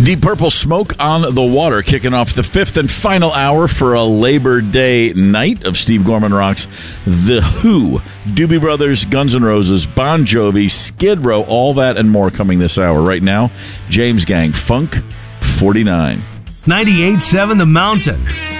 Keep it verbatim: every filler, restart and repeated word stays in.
Deep Purple, Smoke on the Water, kicking off the fifth and final hour for a Labor Day night of Steve Gorman Rocks. The Who, Doobie Brothers, Guns N' Roses, Bon Jovi, Skid Row, all that and more coming this hour. Right now, James Gang, Funk forty-nine. ninety-eight point seven The Mountain.